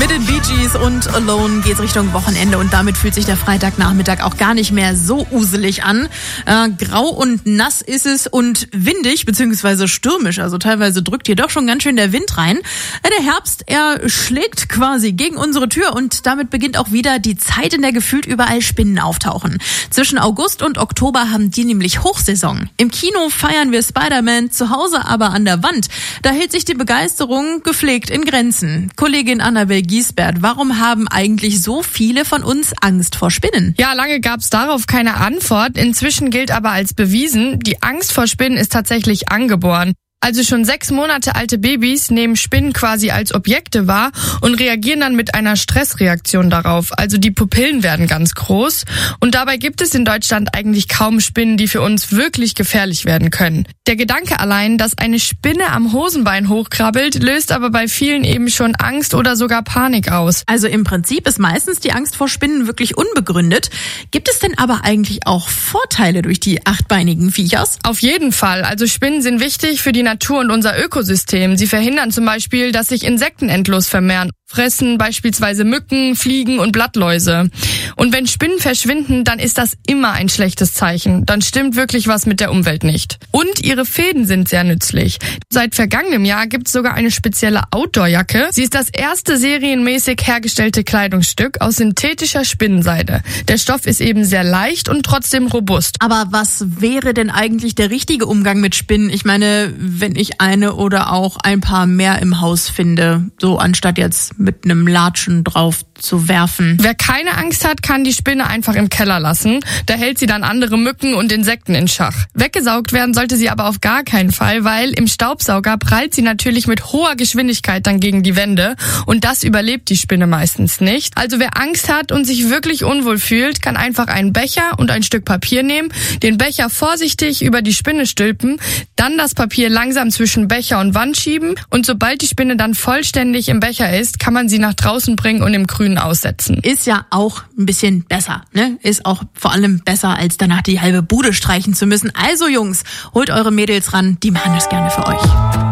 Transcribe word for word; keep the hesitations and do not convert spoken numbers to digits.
Mit den Bee Gees und Alone geht's Richtung Wochenende und damit fühlt sich der Freitagnachmittag auch gar nicht mehr so uselig an. Äh, grau und nass ist es und windig bzw. stürmisch, also teilweise drückt hier doch schon ganz schön der Wind rein. Äh, der Herbst, er schlägt quasi gegen unsere Tür und damit beginnt auch wieder die Zeit, in der gefühlt überall Spinnen auftauchen. Zwischen August und Oktober haben die nämlich Hochsaison. Im Kino feiern wir Spider-Man, zu Hause aber an der Wand. Da hält sich die Begeisterung gepflegt in Grenzen. Kollegin Annabel Giesbert, warum haben eigentlich so viele von uns Angst vor Spinnen? Ja, lange gab es darauf keine Antwort. Inzwischen gilt aber als bewiesen, die Angst vor Spinnen ist tatsächlich angeboren. Also schon sechs Monate alte Babys nehmen Spinnen quasi als Objekte wahr und reagieren dann mit einer Stressreaktion darauf. Also die Pupillen werden ganz groß. Und dabei gibt es in Deutschland eigentlich kaum Spinnen, die für uns wirklich gefährlich werden können. Der Gedanke allein, dass eine Spinne am Hosenbein hochkrabbelt, löst aber bei vielen eben schon Angst oder sogar Panik aus. Also im Prinzip ist meistens die Angst vor Spinnen wirklich unbegründet. Gibt es denn aber eigentlich auch Vorteile durch die achtbeinigen Viechers? Auf jeden Fall. Also Spinnen sind wichtig für die Natur und unser Ökosystem. Sie verhindern zum Beispiel, dass sich Insekten endlos vermehren, fressen beispielsweise Mücken, Fliegen und Blattläuse. Und wenn Spinnen verschwinden, dann ist das immer ein schlechtes Zeichen. Dann stimmt wirklich was mit der Umwelt nicht. Und ihre Fäden sind sehr nützlich. Seit vergangenem Jahr gibt es sogar eine spezielle Outdoor-Jacke. Sie ist das erste serienmäßig hergestellte Kleidungsstück aus synthetischer Spinnenseide. Der Stoff ist eben sehr leicht und trotzdem robust. Aber was wäre denn eigentlich der richtige Umgang mit Spinnen? Ich meine, wenn ich eine oder auch ein paar mehr im Haus finde, so anstatt jetzt mit einem Latschen drauf zu werfen. Wer keine Angst hat, kann die Spinne einfach im Keller lassen. Da hält sie dann andere Mücken und Insekten in Schach. Weggesaugt werden sollte sie aber auf gar keinen Fall, weil im Staubsauger prallt sie natürlich mit hoher Geschwindigkeit dann gegen die Wände und das überlebt die Spinne meistens nicht. Also wer Angst hat und sich wirklich unwohl fühlt, kann einfach einen Becher und ein Stück Papier nehmen, den Becher vorsichtig über die Spinne stülpen, dann das Papier langsam zwischen Becher und Wand schieben und sobald die Spinne dann vollständig im Becher ist, kann man sie nach draußen bringen und im Grünen aussetzen. Ist ja auch ein bisschen besser, ne? Ist auch vor allem besser, als danach die halbe Bude streichen zu müssen. Also Jungs, holt eure Mädels ran, die machen das gerne für euch.